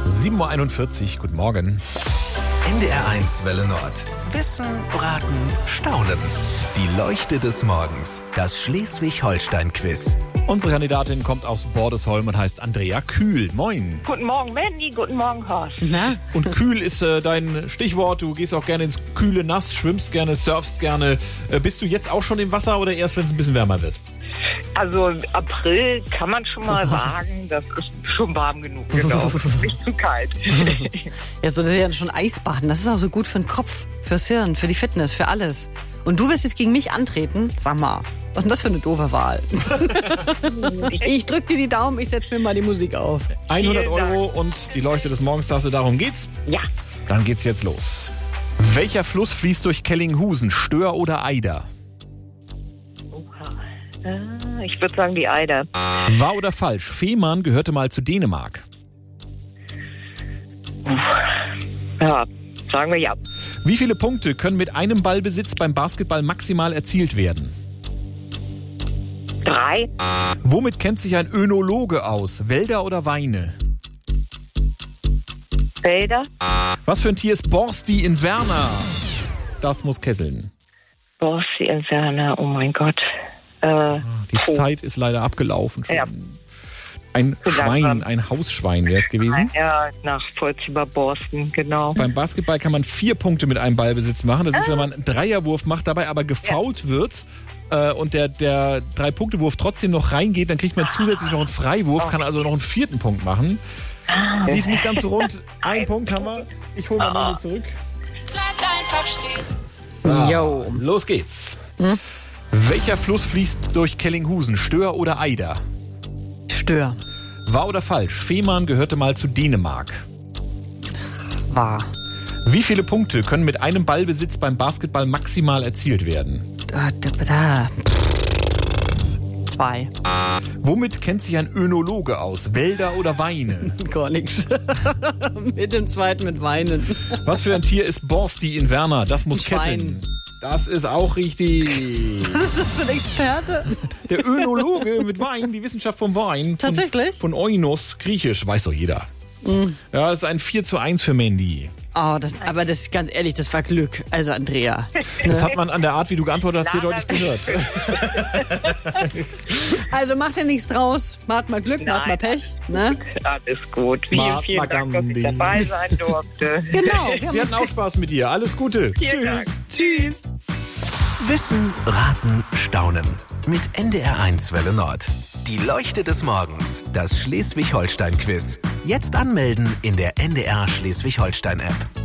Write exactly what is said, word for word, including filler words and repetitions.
sieben Uhr einundvierzig, guten Morgen. N D R eins Welle Nord. Wissen, Raten, Staunen. Die Leuchte des Morgens. Das Schleswig-Holstein-Quiz. Unsere Kandidatin kommt aus Bordesholm und heißt Andrea Kühl. Moin. Guten Morgen, Mandy. Guten Morgen, Horst. Na? Und kühl ist äh, dein Stichwort. Du gehst auch gerne ins kühle Nass, schwimmst gerne, surfst gerne. Äh, bist du jetzt auch schon im Wasser oder erst, wenn es ein bisschen wärmer wird? Also April kann man schon mal sagen, das ist schon warm genug, genau. Nicht zu kalt. Ja, so, das ist ja schon Eisbaden. Das ist auch so gut für den Kopf, fürs Hirn, für die Fitness, für alles. Und du wirst jetzt gegen mich antreten? Sag mal, was ist denn das für eine doofe Wahl? Ich drück dir die Daumen, ich setze mir mal die Musik auf. hundert Euro und die Leuchte des Morgens-Tasse, darum geht's? Ja. Dann geht's jetzt los. Welcher Fluss fließt durch Kellinghusen, Stör oder Eider? Oha. Ich würde sagen die Eider. Wahr oder falsch? Fehmarn gehörte mal zu Dänemark. Ja, sagen wir ja. Wie viele Punkte können mit einem Ballbesitz beim Basketball maximal erzielt werden? Drei. Womit kennt sich ein Önologe aus? Wälder oder Weine? Felder. Was für ein Tier ist Borsti in Werner? Das muss kesseln. Borsti in Werner, oh mein Gott. Äh, Die oh. Zeit ist leider abgelaufen schon. Ja. Ein Zu Schwein, langsam. ein Hausschwein wäre es gewesen. Ja, nachvollziehbar Borsten, genau. Beim Basketball kann man vier Punkte mit einem Ballbesitz machen. Das ist, wenn man einen Dreierwurf macht, dabei aber gefoult wird äh, und der, der Drei-Punkte-Wurf trotzdem noch reingeht, dann kriegt man zusätzlich noch einen Freiwurf, kann also noch einen vierten Punkt machen. Lief nicht ganz so rund. Ein Punkt haben wir. Ich hole mal Mandy zurück. So, Jo. los geht's. Hm? Welcher Fluss fließt durch Kellinghusen, Stör oder Eider? Stör. Wahr oder falsch? Fehmarn gehörte mal zu Dänemark. Wahr. Wie viele Punkte können mit einem Ballbesitz beim Basketball maximal erzielt werden? Da, da, da. Zwei. Womit kennt sich ein Önologe aus? Wälder oder Weine? Gar nichts. Mit dem zweiten mit Weinen. Was für ein Tier ist Borsti in Werner? Das muss Ein Schwein. kesseln. Das ist auch richtig. Was ist das für ein Experte? Der Önologe mit Wein, die Wissenschaft vom Wein. Von, Tatsächlich? Von Oinos, griechisch, weiß doch jeder. Mhm. Ja, das ist ein vier zu eins für Mandy. Oh, das, aber das ist ganz ehrlich, das war Glück. Also Andrea. Das hat man an der Art, wie du geantwortet hast, hier deutlich gehört. Also macht ja nichts draus. Macht mal Glück, macht mal Pech. Ne? Alles gut. Vielen, Ma- vielen Dank, dass ich Magandi. dabei sein durfte. Genau. Wir Wir hatten auch Spaß mit dir. Alles Gute. Vielen Dank. Tschüss. Wissen, Raten, Staunen. Mit N D R eins Welle Nord. Die Leuchte des Morgens. Das Schleswig-Holstein-Quiz. Jetzt anmelden in der N D R Schleswig-Holstein-App.